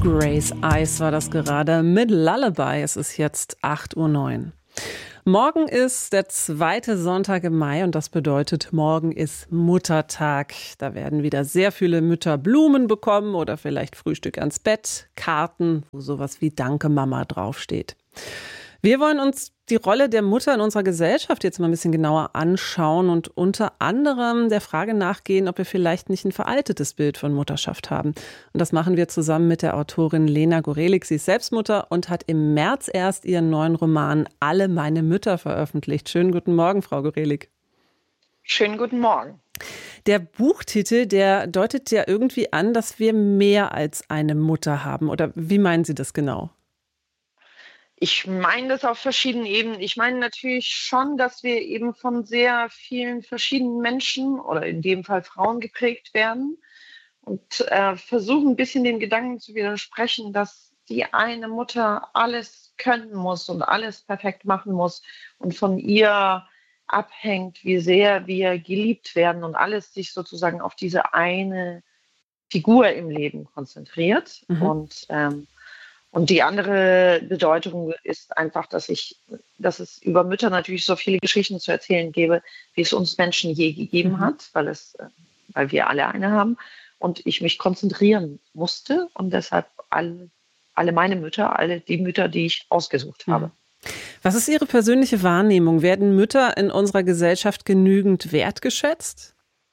Grace Ice war das gerade mit Lullaby. Es ist jetzt 8:09 Uhr. Morgen ist der zweite Sonntag im Mai und das bedeutet, morgen ist Muttertag. Da werden wieder sehr viele Mütter Blumen bekommen oder vielleicht Frühstück ans Bett, Karten, wo sowas wie Danke Mama draufsteht. Wir wollen uns die Rolle der Mutter in unserer Gesellschaft jetzt mal ein bisschen genauer anschauen und unter anderem der Frage nachgehen, ob wir vielleicht nicht ein veraltetes Bild von Mutterschaft haben. Und das machen wir zusammen mit der Autorin Lena Gorelik. Sie ist selbst Mutter und hat im März erst ihren neuen Roman Alle meine Mütter veröffentlicht. Schönen guten Morgen, Frau Gorelik. Schönen guten Morgen. Der Buchtitel, der deutet ja irgendwie an, dass wir mehr als eine Mutter haben. Oder wie meinen Sie das genau? Ich meine das auf verschiedenen Ebenen. Ich meine natürlich schon, dass wir eben von sehr vielen verschiedenen Menschen oder in dem Fall Frauen geprägt werden und versuchen ein bisschen dem Gedanken zu widersprechen, dass die eine Mutter alles können muss und alles perfekt machen muss und von ihr abhängt, wie sehr wir geliebt werden und alles sich sozusagen auf diese eine Figur im Leben konzentriert. Und die andere Bedeutung ist einfach, dass es über Mütter natürlich so viele Geschichten zu erzählen gäbe, wie es uns Menschen je gegeben hat, weil wir alle eine haben. Und ich mich konzentrieren musste und deshalb alle meine Mütter, alle die Mütter, die ich ausgesucht habe. Was ist Ihre persönliche Wahrnehmung? Werden Mütter in unserer Gesellschaft genügend wertgeschätzt?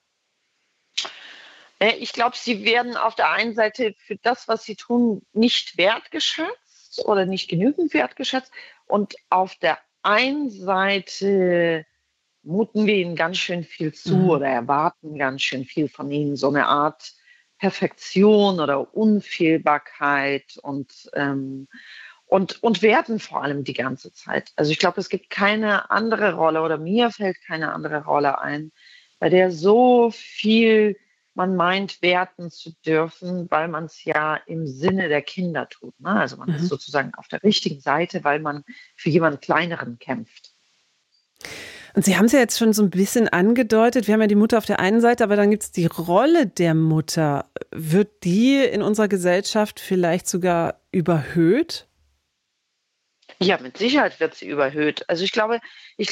Ich glaube, sie werden auf der einen Seite für das, was sie tun, nicht wertgeschätzt oder nicht genügend wertgeschätzt. Und auf der einen Seite muten wir ihnen ganz schön viel zu oder erwarten ganz schön viel von ihnen. So eine Art Perfektion oder Unfehlbarkeit und werten vor allem die ganze Zeit. Also ich glaube, es gibt keine andere Rolle oder mir fällt keine andere Rolle ein, bei der so viel man meint, werten zu dürfen, weil man es ja im Sinne der Kinder tut. Ne? Also man ist sozusagen auf der richtigen Seite, weil man für jemanden Kleineren kämpft. Und Sie haben es ja jetzt schon so ein bisschen angedeutet. Wir haben ja die Mutter auf der einen Seite, aber dann gibt es die Rolle der Mutter. Wird die in unserer Gesellschaft vielleicht sogar überhöht? Ja, mit Sicherheit wird sie überhöht. Also ich glaube,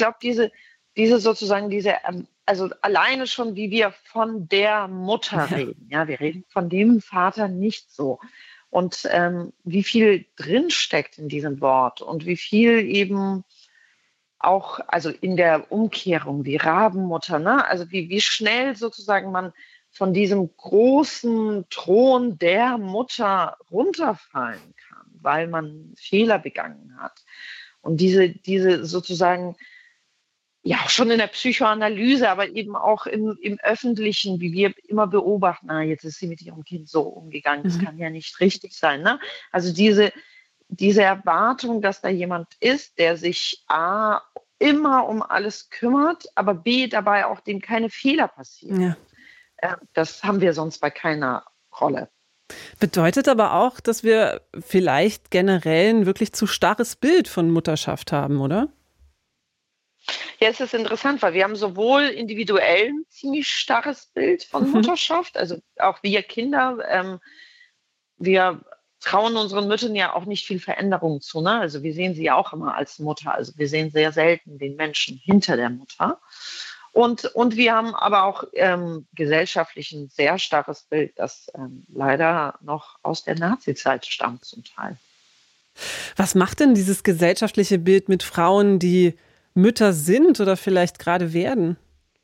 also alleine schon, wie wir von der Mutter reden. Ja, wir reden von dem Vater nicht so. Und wie viel drinsteckt in diesem Wort und wie viel eben auch, also in der Umkehrung, die Rabenmutter, ne? Also wie schnell sozusagen man von diesem großen Thron der Mutter runterfallen kann, weil man Fehler begangen hat. Und diese sozusagen, ja, auch schon in der Psychoanalyse, aber eben auch im Öffentlichen, wie wir immer beobachten, jetzt ist sie mit ihrem Kind so umgegangen, das kann ja nicht richtig sein. Ne? Also diese Erwartung, dass da jemand ist, der sich A, immer um alles kümmert, aber B, dabei auch dem keine Fehler passieren. Ja. Das haben wir sonst bei keiner Rolle. Bedeutet aber auch, dass wir vielleicht generell ein wirklich zu starres Bild von Mutterschaft haben, oder? Ja, es ist interessant, weil wir haben sowohl individuell ein ziemlich starres Bild von Mutterschaft, also auch wir Kinder, wir trauen unseren Müttern ja auch nicht viel Veränderung zu. Ne? Also wir sehen sie ja auch immer als Mutter. Also wir sehen sehr selten den Menschen hinter der Mutter. Und wir haben aber auch gesellschaftlich ein sehr starres Bild, das leider noch aus der Nazizeit stammt zum Teil. Was macht denn dieses gesellschaftliche Bild mit Frauen, die Mütter sind oder vielleicht gerade werden?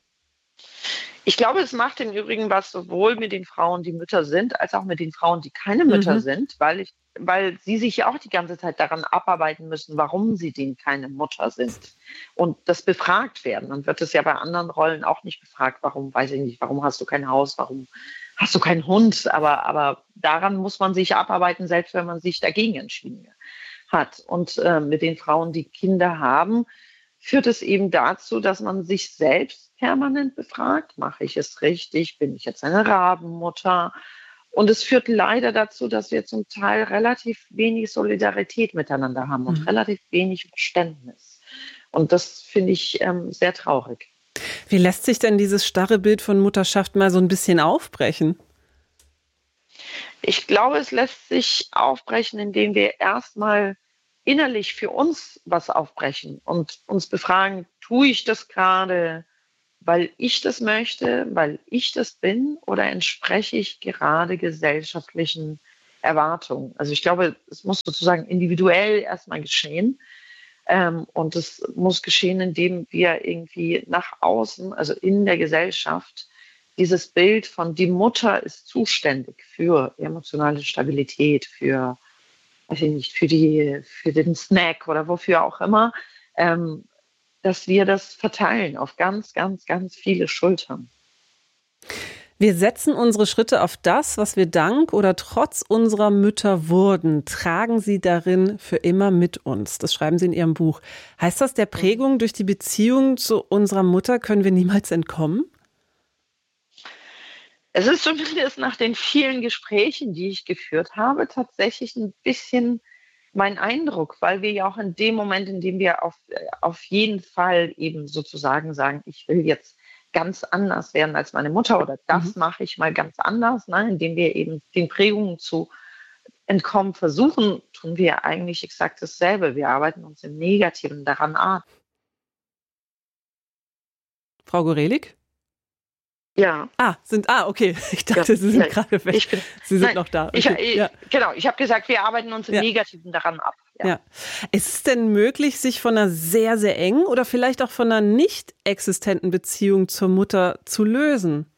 Ich glaube, es macht im Übrigen was sowohl mit den Frauen, die Mütter sind, als auch mit den Frauen, die keine Mütter sind, weil sie sich ja auch die ganze Zeit daran abarbeiten müssen, warum sie denn keine Mutter sind. Und das befragt werden. Dann wird es ja bei anderen Rollen auch nicht gefragt, warum, weiß ich nicht, warum hast du kein Haus, warum hast du keinen Hund? Aber daran muss man sich abarbeiten, selbst wenn man sich dagegen entschieden hat. Und mit den Frauen, die Kinder haben, führt es eben dazu, dass man sich selbst permanent befragt. Mache ich es richtig? Bin ich jetzt eine Rabenmutter? Und es führt leider dazu, dass wir zum Teil relativ wenig Solidarität miteinander haben und relativ wenig Verständnis. Und das finde ich sehr traurig. Wie lässt sich denn dieses starre Bild von Mutterschaft mal so ein bisschen aufbrechen? Ich glaube, es lässt sich aufbrechen, indem wir erstmal innerlich für uns was aufbrechen und uns befragen, tue ich das gerade, weil ich das möchte, weil ich das bin, oder entspreche ich gerade gesellschaftlichen Erwartungen? Also ich glaube, es muss sozusagen individuell erstmal geschehen. Und es muss geschehen, indem wir irgendwie nach außen, also in der Gesellschaft, dieses Bild von die Mutter ist zuständig für emotionale Stabilität, für, weiß ich nicht, für den Snack oder wofür auch immer, ähm, dass wir das verteilen auf ganz, ganz, ganz viele Schultern. Wir setzen unsere Schritte auf das, was wir dank oder trotz unserer Mütter wurden, tragen sie darin für immer mit uns. Das schreiben Sie in Ihrem Buch. Heißt das, der Prägung durch die Beziehung zu unserer Mutter können wir niemals entkommen? Es ist zumindest nach den vielen Gesprächen, die ich geführt habe, tatsächlich ein bisschen mein Eindruck, weil wir ja auch in dem Moment, in dem wir auf jeden Fall eben sozusagen sagen, ich will jetzt ganz anders werden als meine Mutter oder Mhm. das mache ich mal ganz anders, ne, indem wir eben den Prägungen zu entkommen versuchen, tun wir eigentlich exakt dasselbe. Wir arbeiten uns im Negativen daran an. Frau Gorelik? Ja, Okay. Ich ja, dachte, Sie ja. sind gerade weg. Ich bin, Sie sind nein, noch da. ich, Okay. Ja, genau, ich habe gesagt, wir arbeiten uns im ja, Negativen daran ab. Ja. ja. Ist es denn möglich, sich von einer sehr, sehr engen oder vielleicht auch von einer nicht existenten Beziehung zur Mutter zu lösen?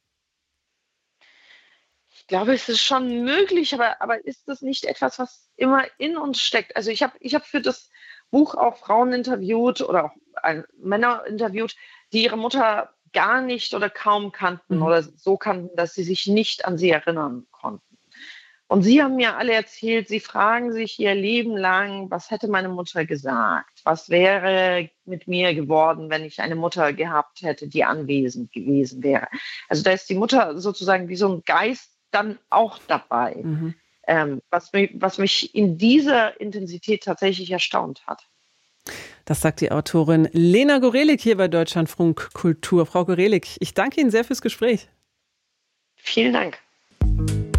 Ich glaube, es ist schon möglich, aber ist das nicht etwas, was immer in uns steckt? Also ich hab für das Buch auch Frauen interviewt oder auch Männer interviewt, die ihre Mutter gar nicht oder kaum kannten Mhm. oder so kannten, dass sie sich nicht an sie erinnern konnten. Und sie haben mir alle erzählt, sie fragen sich ihr Leben lang, was hätte meine Mutter gesagt? Was wäre mit mir geworden, wenn ich eine Mutter gehabt hätte, die anwesend gewesen wäre? Also da ist die Mutter sozusagen wie so ein Geist dann auch dabei, Mhm. was mich in dieser Intensität tatsächlich erstaunt hat. Das sagt die Autorin Lena Gorelik hier bei Deutschlandfunk Kultur. Frau Gorelik, ich danke Ihnen sehr fürs Gespräch. Vielen Dank.